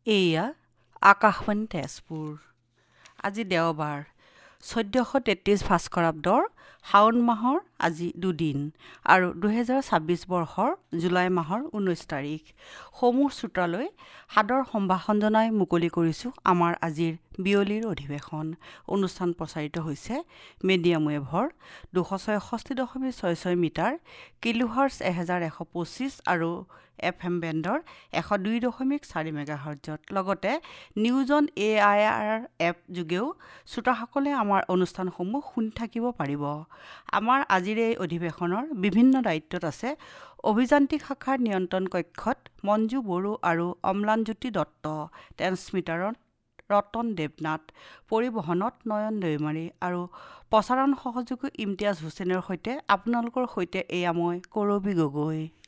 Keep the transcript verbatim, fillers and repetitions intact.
এয়া আকাশবাণী তেজপুৰ। আজি দেওবাৰ চৈধ্যশ তেত্ৰিছ ভাস্কৰাব্দৰ শাওণ মাহৰ আজি দুদিন আৰু দুহেজাৰ ছাব্বিছ বৰ্ষৰ জুলাই মাহৰ ঊনৈছ তাৰিখ। সমূহ শ্ৰোতালৈ সাদৰ সম্ভাষণ জনাই মুকলি কৰিছোঁ আমাৰ আজিৰ বিয়লিৰ অধিৱেশন। অনুষ্ঠান প্ৰচাৰিত হৈছে মিডিয়াম ৱেভৰ দুশ ছয়ষষ্ঠি দশমিক ছয় ছয় মিটাৰ কিলোহাৰ্টছ এহেজাৰ এশ পঁচিছ আৰু এফ এম বেণ্ডৰ এশ দুই দশমিক চাৰি মেগাহাৰ্টজত লগতে নিউজন এ আই আৰ এপ যোগেও শ্ৰোতাসকলে আমাৰ অনুষ্ঠানসমূহ শুনি থাকিব পাৰিব। আমাৰ আজিৰ এই অধিৱেশনৰ বিভিন্ন দায়িত্বত আছে অভিযান্ত্ৰিক শাখাৰ নিয়ন্ত্ৰণ কক্ষত মঞ্জু বড়ো আৰু অম্লানজ্যোতি দত্ত, ট্ৰেন্সমিটাৰত ৰতন দেৱনাথ, পৰিবহণত নয়ন দৈমাৰী আৰু প্ৰচাৰণ সহযোগী ইমতিয়াজ হুছেইনৰ সৈতে আপোনালোকৰ সৈতে এয়া মই কৰবী গগৈ।